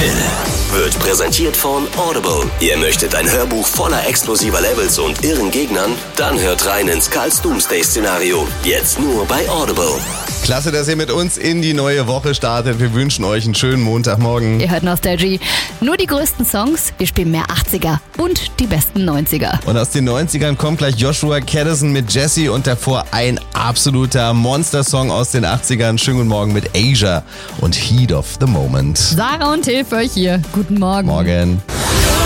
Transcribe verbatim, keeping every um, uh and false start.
Hill wird präsentiert von Audible. Ihr möchtet ein Hörbuch voller explosiver Levels und irren Gegnern? Dann hört rein ins Karls Doomsday-Szenario. Jetzt nur bei Audible. Klasse, dass ihr mit uns in die neue Woche startet. Wir wünschen euch einen schönen Montagmorgen. Ihr hört Nostalgie. Nur die größten Songs, wir spielen mehr achtziger und die besten neunziger. Und aus den neunzigern kommt gleich Joshua Caddison mit Jessie und davor ein absoluter Monster-Song aus den achtzigern. Schönen guten Morgen mit Asia und Heat of the Moment. Sarah und Till für euch hier. Guten Morgen. Morgen.